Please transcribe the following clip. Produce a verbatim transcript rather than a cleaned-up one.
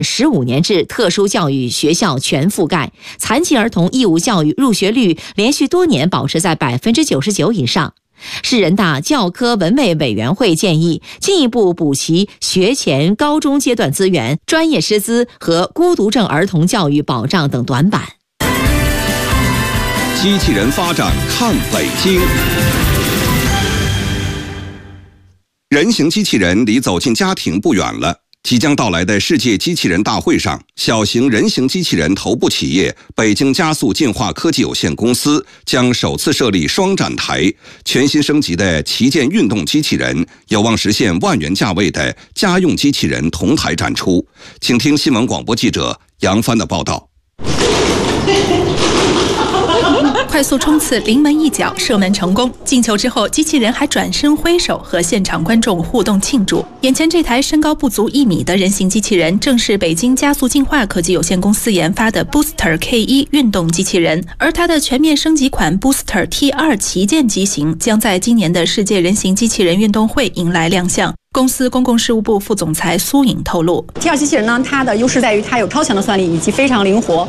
十五年制特殊教育学校全覆盖，残疾儿童义务教育入学率连续多年保持在百分之九十九以上。市人大教科文卫委员会建议进一步补齐学前高中阶段资源、专业师资和孤独症儿童教育保障等短板。 机器人发展看北京。人形机器人离走进家庭不远了。即将到来的世界机器人大会上，小型人形机器人头部企业北京加速进化科技有限公司将首次设立双展台，全新升级的旗舰运动机器人有望实现万元价位的家用机器人同台展出。请听新闻广播记者杨帆的报道。 快速冲刺，临门一脚射门成功，进球之后，机器人还转身挥手和现场观众互动庆祝。眼前这台身高不足一米的人形机器人，正是北京加速进化科技有限公司研发的 Booster K 一 运动机器人，而它的全面升级款 Booster T 二 旗舰机型将在今年的世界人形机器人运动会迎来亮相。公司公共事务部副总裁苏颖透露 ，T 二 机器人呢，它的优势在于它有超强的算力以及非常灵活，